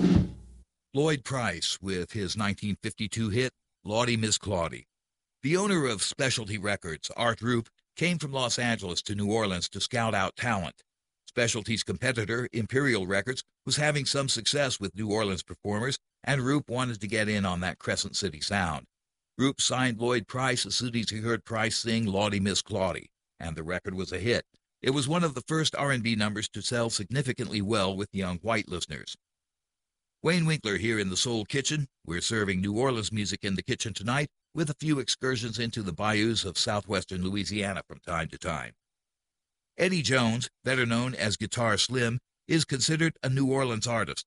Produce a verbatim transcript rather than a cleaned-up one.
Lloyd Price with his nineteen fifty-two hit, Lawdy Miss Clawdy. The owner of Specialty Records, Art Rupe, came from Los Angeles to New Orleans to scout out talent. Specialty's competitor, Imperial Records, was having some success with New Orleans performers, and Rupe wanted to get in on that Crescent City sound. Rupe signed Lloyd Price as soon as he heard Price sing Lawdy Miss Clawdy, and the record was a hit. It was one of the first R and B numbers to sell significantly well with young white listeners. Wayne Winkler here in the Soul Kitchen. We're serving New Orleans music in the kitchen tonight with a few excursions into the bayous of southwestern Louisiana from time to time. Eddie Jones, better known as Guitar Slim, is considered a New Orleans artist.